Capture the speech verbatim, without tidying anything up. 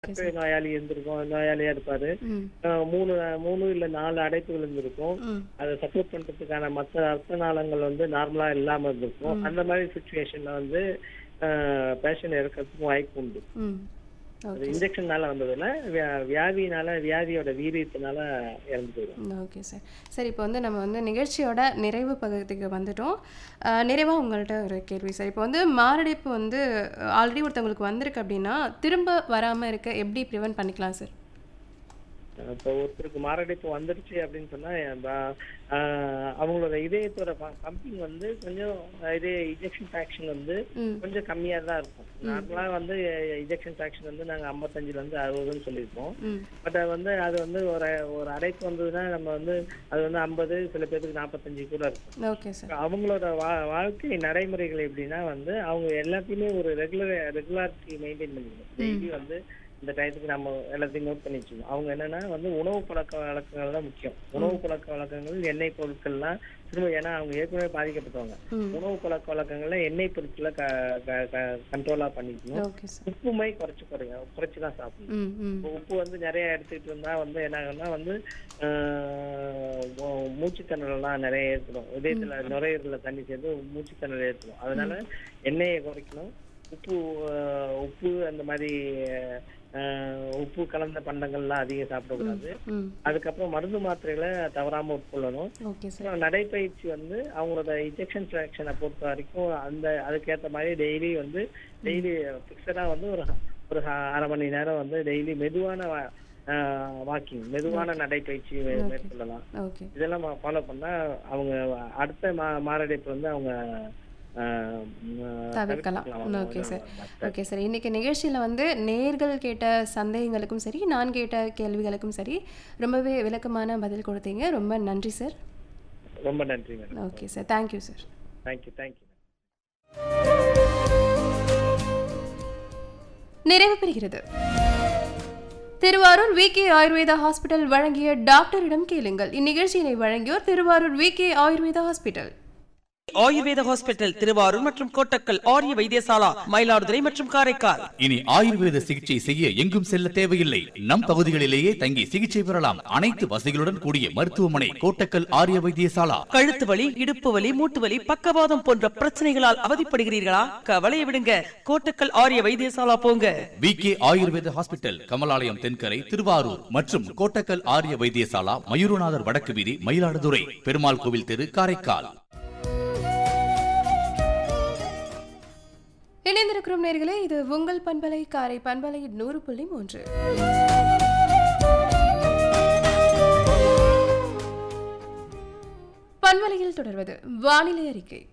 Okay சர்க்கரை sir. நோயாளி இருந்திருக்கும், நோயாளியா இருப்பாரு. ம். அ மூணு மூணு இல்ல நாலு அடைப்புகள் இருந்திருக்கும். ம். அத சப்போர்ட் பண்றதுக்கான மத்த ரத்த நாளங்கள் வந்து நார்மலா இல்லாம இருந்திருக்கும். ம். அந்த மாதிரி சிச்சுவேஷன்ல வந்து அ பேஷண்ட் இறக்கறதுக்கும் வாய்ப்பு உண்டு. ம். அது ஓகே சார். இன்ஜெக்ஷன்னால வந்ததில்ல, வியா வியாதியினால வியாதியோட வீரியத்தினால இறந்து போயிடும். ம். Okay sir. சரி, இப்போ வந்து நம்ம வந்து நிகழ்ச்சியோட நிறைவு பகுதிக்கு வந்துட்டோம். அ நிறைவா உங்கள்ட்ட ஒரு கேள்வி சார். இப்போ வந்து மாரடைப்பு வந்து ஆல்ரெடி ஒருத்தவங்களுக்கு வந்திருக்கு அப்படின்னா, திரும்ப வராம இருக்க எப்படி பிரிவென்ட் பண்ணிக்கலாம் சார்? இப்போ ஒருத்தருக்கு மாரடைப்பு வந்துருச்சு அப்படின்னு சொன்னா ப- ஆஹ் அவங்களோட இதயத்தோட பம்பிங் வந்து கொஞ்சம் இதய இன்ஜெக்ஷன் ஃபிராக்ஷன் வந்து ம். கொஞ்சம் கம்மியா தான் இருக்கும். ம். நார்மலா வந்து இன்ஜெக்ஷன் ஃபிராக்ஷன் வந்து நாங்க ஐம்பத்தஞ்சுல இருந்து அறுபதுன்னு சொல்லியிருப்போம். ம். பட் அது வந்து அது வந்து ஒரு ஒரு அடைப்பு வந்ததுன்னா நம்ம வந்து அது வந்து ஐம்பது, சில பேருக்கு நாற்பத்தஞ்சு கூட இருக்கும். Okay sir. அவங்களோட வா வாழ்க்கை நடைமுறைகள் எப்படின்னா வந்து அவங்க எல்லாத்தையுமே ஒரு ரெகுலர் ரெகுலாரிட்டி மெயின்டைன் பண்ணிக்கணும். டெய்லி வந்து இந்த டயத்துக்கு நம்ம எல்லாத்தையும் நோட் பண்ணி வச்சுக்கணும். அவங்க என்னன்னா வந்து உணவு பழக்க வழக்கங்கள் தான் முக்கியம். உணவு பழக்க வழக்கங்கள், எண்ணெய் பொருட்கள்லாம் திரும்ப, ஏன்னா அவங்க ஏற்கனவே பாதிக்கப்பட்டவங்க. ம். உணவு பழக்க வழக்கங்கள்ல எண்ணெய் பொருட்களை கண்ட்ரோலா பண்ணிக்கணும். Okay sir. உப்புமை குறைச்சு குறைங்க குறைச்சு தான் சாப்பிடணும். ம். ம். இப்போ உப்பு வந்து நிறைய எடுத்துக்கிட்டு இருந்தா வந்து என்ன ஆகும்னா வந்து ஆஹ் மூ- மூச்சுத்திணறலாம் நிறைய ஏற்படும். இதயத்துல நுரையீரல தண்ணி சேர்ந்து மூச்சுத்திணறல் ஏற்படும். அதனால எண்ணெயை குறைக்கணும். உப்பு ஆஹ் உப்பு அந்த மாதிரி ஆஹ் உப்பு கலந்த பண்டங்கள்லாம் அதிகம் சாப்பிடக்கூடாது. ம். அதுக்கப்புறம் மருந்து மாத்திரைகளை தவறாம உட்கொள்ளணும். Okay sir. அப்புறம் நடைப்பயிற்சி வந்து அவங்களோட இன்ஜெக்ஷன் ஃபிராக்ஷனை பொறுத்த வரைக்கும் அந்த அதுக்கேற்ற மாதிரி டெய்லி வந்து டெய்லி ஃபிக்ஸடா வந்து ஒரு ஒரு அரை மணி நேரம் வந்து டெய்லி மெதுவான வாக்கிங், மெதுவான நடைப்பயிற்சி மே- மேற்கொள்ளலாம். ஓகே. இதெல்லாம் ஃபாலோ பண்ணா அவங்க அடுத்த மா மாரடைப்பு வந்து அவங்க ஆஹ் தவிர்க்கலாம். தவிர்க்கலாம். Okay sir. Okay sir. இன்னைக்கு நிகழ்ச்சியில் வந்து நேர்கள் கேட்ட சந்தேகங்களுக்கும் சரி, நான் கேட்ட கேள்விகளுக்கும் சரி, ரொம்பவே விளக்கமான பதில் கொடுத்தீங்க. ரொம்ப நன்றி சார். ரொம்ப நன்றி madam. Okay sir. Thank you sir. Thank you thank you. நிறைவு பெறுகிறது Thiruvarur V K Ayurveda hospital வழங்கிய டாக்டரிடம் கேளுங்கள். இந்நிகழ்ச்சியினை வழங்கியோர் Thiruvarur V K Ayurveda hospital. ஆயுர்வேத ஹாஸ்பிட்டல் திருவாரூர் மற்றும் கோட்டக்கல் ஆரிய வைத்தியசாலா மயிலாடுதுறை மற்றும் காரைக்கால். இனி ஆயுர்வேத சிகிச்சை செய்ய எங்கும் செல்ல தேவையில்லை. நம் பகுதிகளிலேயே தங்கி சிகிச்சை பெறலாம். அனைத்து வசதிகளுடன் கூடிய மருத்துவமனை கோட்டக்கல் ஆரிய வைத்தியசாலா. கழுத்து வலி, இடுப்பு வலி, மூட்டு வலி, பக்கவாதம் போன்ற பிரச்சனைகளால் அவதிப்படுகிறீர்களா? கவலையை விடுங்க, கோட்டக்கல் ஆரிய வைத்தியசாலா போங்க. வி கே ஆயுர்வேத ஹாஸ்பிட்டல், கமலாலயம் தென்கரை, திருவாரூர் மற்றும் கோட்டக்கல் ஆரிய வைத்தியசாலா, மயூரநாதர் வடக்கு வீதி, மயிலாடுதுறை, பெருமாள் கோவில் தெரு, காரைக்கால். இணைந்திருக்கிறோம் நேர்களே, இது உங்கள் பண்பலை காரை பண்பலை நூறு புள்ளி மூன்று. பண்பலையில் தொடர்வது வானிலை அறிக்கை.